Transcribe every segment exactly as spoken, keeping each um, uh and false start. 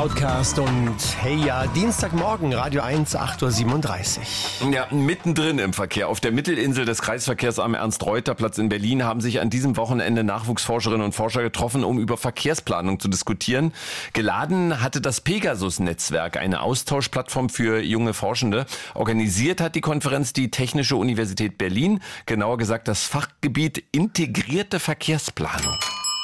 Outcast und Hey Ja, Dienstagmorgen, Radio eins, acht Uhr siebenunddreißig. Ja, mittendrin im Verkehr. Auf der Mittelinsel des Kreisverkehrs am Ernst-Reuter-Platz in Berlin haben sich an diesem Wochenende Nachwuchsforscherinnen und Forscher getroffen, um über Verkehrsplanung zu diskutieren. Geladen hatte das Pegasus-Netzwerk, eine Austauschplattform für junge Forschende. Organisiert hat die Konferenz die Technische Universität Berlin, genauer gesagt das Fachgebiet Integrierte Verkehrsplanung.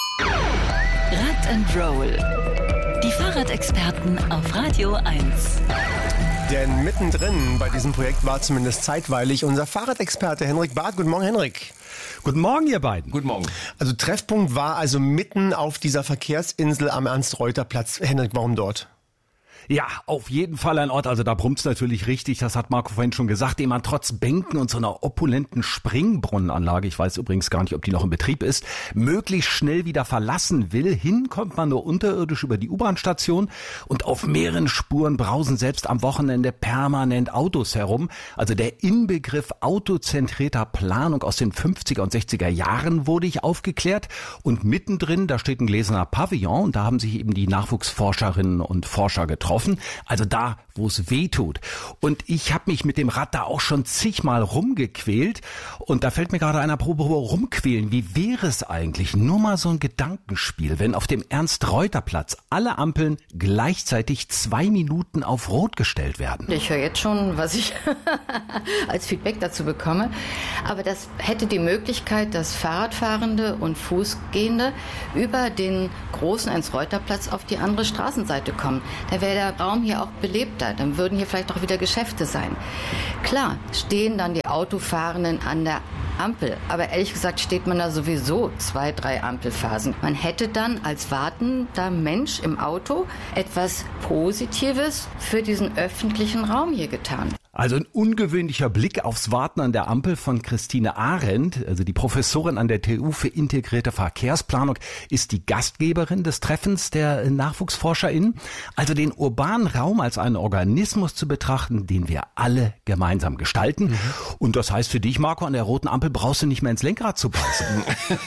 Rad and Roll. Die Fahrradexperten auf Radio eins. Denn mittendrin bei diesem Projekt war zumindest zeitweilig unser Fahrradexperte Henrik Barth. Guten Morgen, Henrik. Guten Morgen, ihr beiden. Guten Morgen. Also Treffpunkt war also mitten auf dieser Verkehrsinsel am Ernst-Reuter-Platz. Henrik, warum dort? Ja, auf jeden Fall ein Ort, also da brummt's natürlich richtig, das hat Marco vorhin schon gesagt, den man trotz Bänken und so einer opulenten Springbrunnenanlage, ich weiß übrigens gar nicht, ob die noch in Betrieb ist, möglichst schnell wieder verlassen will. Hin kommt man nur unterirdisch über die U-Bahn-Station und auf mehreren Spuren brausen selbst am Wochenende permanent Autos herum. Also der Inbegriff autozentrierter Planung aus den fünfziger und sechziger Jahren wurde ich aufgeklärt und mittendrin, da steht ein gläserner Pavillon und da haben sich eben die Nachwuchsforscherinnen und Forscher getroffen. Also da, wo es weh tut. Und ich habe mich mit dem Rad da auch schon zigmal rumgequält. Und da fällt mir gerade ein, apropos rumquälen. Wie wäre es eigentlich, nur mal so ein Gedankenspiel, wenn auf dem Ernst-Reuter-Platz alle Ampeln gleichzeitig zwei Minuten auf Rot gestellt werden? Ich höre jetzt schon, was ich als Feedback dazu bekomme. Aber das hätte die Möglichkeit, dass Fahrradfahrende und Fußgehende über den großen Ernst-Reuter-Platz auf die andere Straßenseite kommen. Da wäre der Raum hier auch belebter, dann würden hier vielleicht auch wieder Geschäfte sein. Klar, stehen dann die Autofahrenden an der Ampel, aber ehrlich gesagt steht man da sowieso zwei, drei Ampelphasen. Man hätte dann als wartender Mensch im Auto etwas Positives für diesen öffentlichen Raum hier getan. Also ein ungewöhnlicher Blick aufs Warten an der Ampel von Christine Arendt, also die Professorin an der T U für integrierte Verkehrsplanung, ist die Gastgeberin des Treffens der NachwuchsforscherInnen. Also den urbanen Raum als einen Organismus zu betrachten, den wir alle gemeinsam gestalten. Mhm. Und das heißt für dich, Marco, an der roten Ampel brauchst du nicht mehr ins Lenkrad zu beißen.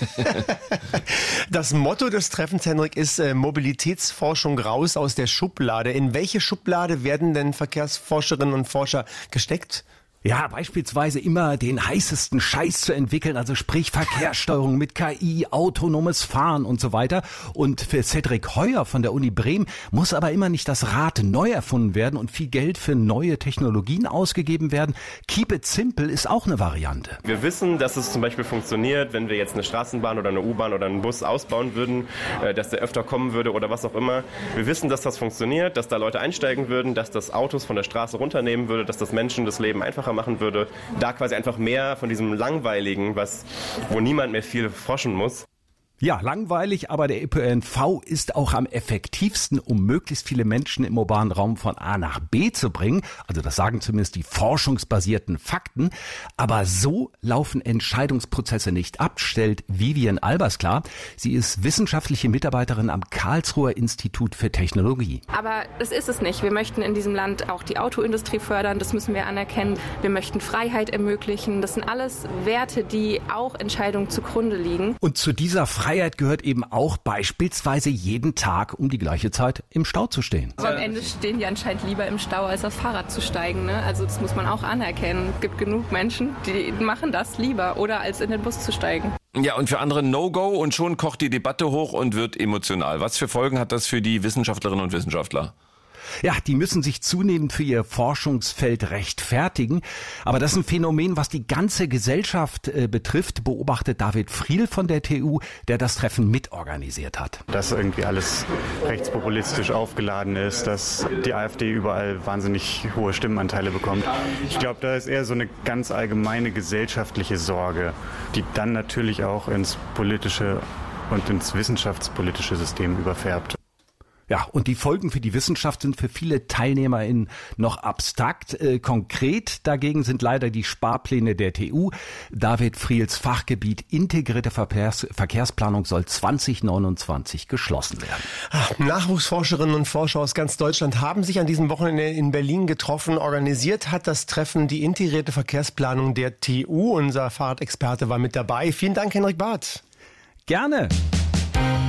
Das Motto des Treffens, Henrik, ist äh, Mobilitätsforschung raus aus der Schublade. In welche Schublade werden denn Verkehrsforscherinnen und Forscher gesteckt? Ja, beispielsweise immer den heißesten Scheiß zu entwickeln, also sprich Verkehrssteuerung mit K I, autonomes Fahren und so weiter. Und für Cedric Heuer von der Uni Bremen muss aber immer nicht das Rad neu erfunden werden und viel Geld für neue Technologien ausgegeben werden. Keep it simple ist auch eine Variante. Wir wissen, dass es zum Beispiel funktioniert, wenn wir jetzt eine Straßenbahn oder eine U-Bahn oder einen Bus ausbauen würden, dass der öfter kommen würde oder was auch immer. Wir wissen, dass das funktioniert, dass da Leute einsteigen würden, dass das Autos von der Straße runternehmen würde, dass das Menschen das Leben einfacher machen würde, da quasi einfach mehr von diesem Langweiligen, was, wo niemand mehr viel forschen muss. Ja, langweilig, aber der Ö P N V ist auch am effektivsten, um möglichst viele Menschen im urbanen Raum von A nach B zu bringen. Also das sagen zumindest die forschungsbasierten Fakten. Aber so laufen Entscheidungsprozesse nicht ab, stellt Vivian Albers klar. Sie ist wissenschaftliche Mitarbeiterin am Karlsruher Institut für Technologie. Aber das ist es nicht. Wir möchten in diesem Land auch die Autoindustrie fördern, das müssen wir anerkennen. Wir möchten Freiheit ermöglichen. Das sind alles Werte, die auch Entscheidungen zugrunde liegen. Und zu dieser Freiheit Freiheit gehört eben auch beispielsweise jeden Tag um die gleiche Zeit im Stau zu stehen. Aber am Ende stehen die anscheinend lieber im Stau, als aufs Fahrrad zu steigen. Ne? Also das muss man auch anerkennen. Es gibt genug Menschen, die machen das lieber oder als in den Bus zu steigen. Ja, und für andere No-Go und schon kocht die Debatte hoch und wird emotional. Was für Folgen hat das für die Wissenschaftlerinnen und Wissenschaftler? Ja, die müssen sich zunehmend für ihr Forschungsfeld rechtfertigen. Aber das ist ein Phänomen, was die ganze Gesellschaft äh, betrifft, beobachtet David Friel von der T U, der das Treffen mitorganisiert hat. Dass irgendwie alles rechtspopulistisch aufgeladen ist, dass die AfD überall wahnsinnig hohe Stimmenanteile bekommt. Ich glaube, da ist eher so eine ganz allgemeine gesellschaftliche Sorge, die dann natürlich auch ins politische und ins wissenschaftspolitische System überfärbt. Ja, und die Folgen für die Wissenschaft sind für viele TeilnehmerInnen noch abstrakt. Äh, konkret dagegen sind leider die Sparpläne der T U. David Friels Fachgebiet Integrierte Verkehrs- Verkehrsplanung soll zwanzig neunundzwanzig geschlossen werden. Ach, Nachwuchsforscherinnen und Forscher aus ganz Deutschland haben sich an diesem Wochenende in Berlin getroffen. Organisiert hat das Treffen die Integrierte Verkehrsplanung der T U. Unser Fahrradexperte war mit dabei. Vielen Dank, Henrik Barth. Gerne.